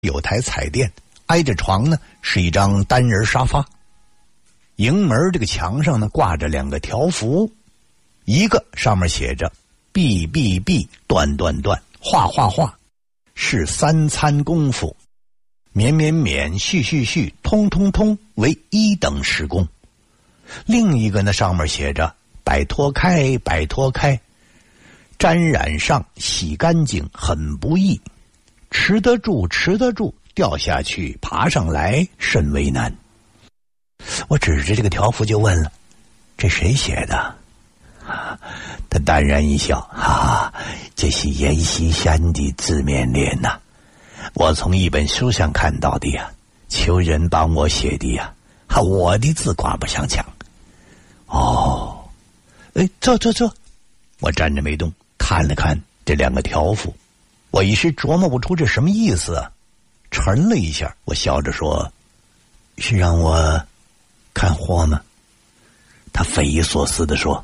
有台彩电，挨着床呢是一张单人沙发。营门这个墙上呢挂着2个条幅，一个上面写着必必必断断断，画画画，是3餐功夫，免免免，续续续，通通通，为1等时工。另一个呢上面写着摆脱开，摆脱开，沾染上，洗干净，很不易，持得住，持得住，掉下去，爬上来，甚为难。我指着这个条幅就问了，这谁写的？他淡然一笑，这是阎锡山的字面联呐，我从一本书上看到的呀，求人帮我写的呀，我的字挂不上墙。哦，坐，我站着没动，看了看这2个条幅，我一时琢磨不出这什么意思啊。沉了一下，我笑着说，是让我看货吗？他匪夷所思地说，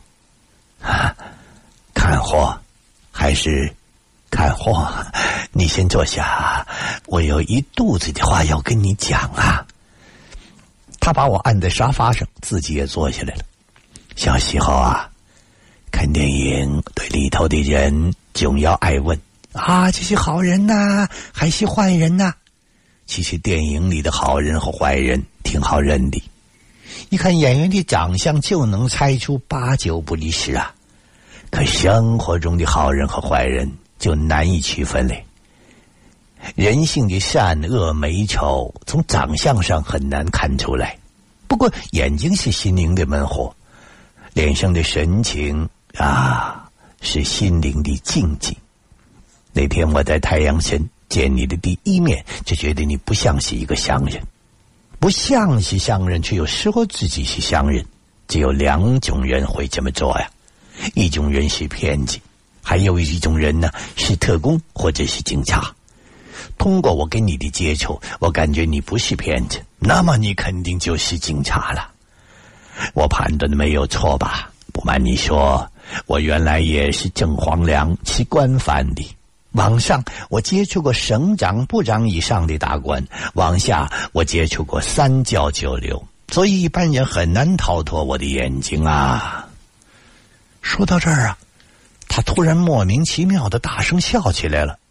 看货还是看货？你先坐下，我有一肚子的话要跟你讲啊。他把我按在沙发上，自己也坐下来了。小时候啊，看电影对里头的人总要爱问这是好人呐，还是坏人呐？其实电影里的好人和坏人挺好认的，一看演员的长相就能猜出8、9不离10啊。可生活中的好人和坏人就难以区分嘞。人性的善恶美丑从长相上很难看出来，不过眼睛是心灵的门户，脸上的神情是心灵的境界。那天我在太阳神见你的第一面，就觉得你不像是一个乡人，不像是乡人却又说自己是乡人。只有2种人会这么做呀，一种人是骗子，还有一种人呢是特工或者是警察。通过我跟你的接触，我感觉你不是骗子，那么你肯定就是警察了。我判断的没有错吧？不瞒你说，我原来也是正黄粱吃官饭的。往上我接触过省长部长以上的大官，往下我接触过3教9流，所以一般人很难逃脱我的眼睛啊。说到这儿啊，他突然莫名其妙的大声笑起来了。